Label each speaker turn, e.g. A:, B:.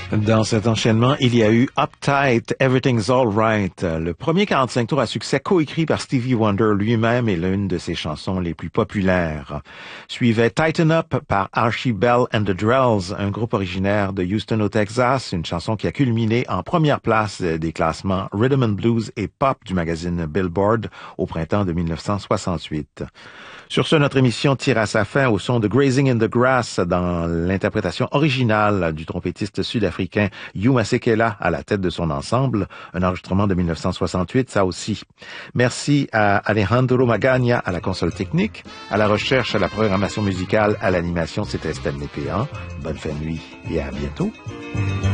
A: Dans cet enchaînement, il y a eu Uptight, Everything's Alright, le premier 45 tours à succès coécrit par Stevie Wonder lui-même et l'une de ses chansons les plus populaires. Suivait Tighten Up par Archie Bell and the Drells, un groupe originaire de Houston au Texas, une chanson qui a culminé en première place des classements Rhythm and Blues et Pop du magazine Billboard au printemps de 1968. Sur ce, notre émission tire à sa fin au son de Grazing in the Grass dans l'interprétation originale du trompettiste sud-africain Hugh Masekela à la tête de son ensemble, un enregistrement de 1968, ça aussi. Merci à Alejandro Magagna à la console technique, à la recherche, à la programmation musicale, à l'animation, c'était Estelle Népéan. Bonne fin de nuit et à bientôt.